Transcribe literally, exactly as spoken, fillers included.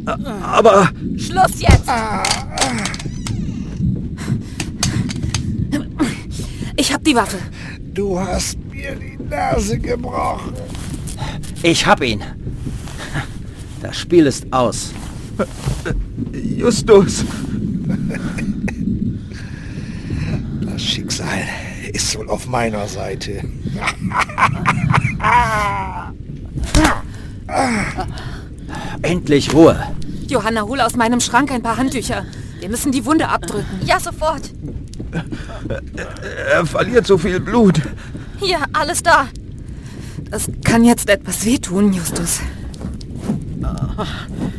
Aber... Schluss jetzt! Ich hab die Waffe. Du hast mir die Nase gebrochen. Ich hab ihn. Das Spiel ist aus. Justus. Das Schicksal ist wohl auf meiner Seite. Endlich Ruhe. Johanna, hol aus meinem Schrank ein paar Handtücher. Wir müssen die Wunde abdrücken. Ja, sofort. Er verliert so viel Blut. Hier, alles da. Das kann jetzt etwas wehtun, Justus.